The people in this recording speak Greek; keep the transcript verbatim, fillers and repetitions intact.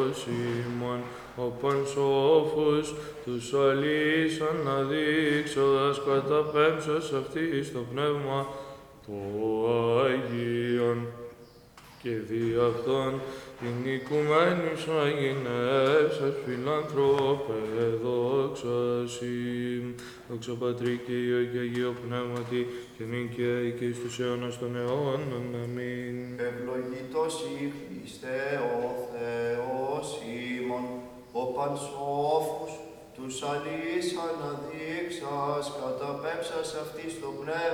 Σίμων, ο πανσόφος, τους αλείς αναδείξοντας, καταπέμψας αυτή στο πνεύμα το Αγίον. Και δι' αυτόν την οικουμένης αγινεύσας, φιλανθρώπε, δόξα Συ. Δόξα Πατρί και Υιό και Αγίο Πνεύματι, και νυν και αεί και εις τους αιώνας των αιώνων. Αμήν. Ευλογητός η Χριστέ ο Θεός ημών, ο πανσόφος, τους αλείς αναδείξας, καταπέμψας αυτή στο πνεύμα